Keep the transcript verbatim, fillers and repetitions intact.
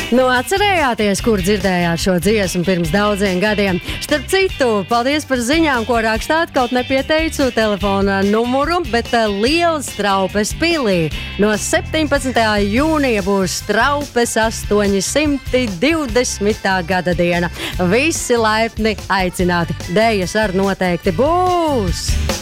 Nu, atcerējāties, kur dzirdējāt šo dziesmu pirms daudziem gadiem? Starp citu, paldies par ziņām, ko rakstāt, kaut nepieteicu telefona numuru, bet liels Straupes pilī. No septiņpadsmitā jūnija būs Straupes astoņsimt divdesmitā gada diena. Visi laipni aicināti. Dejas ar noteikti būs!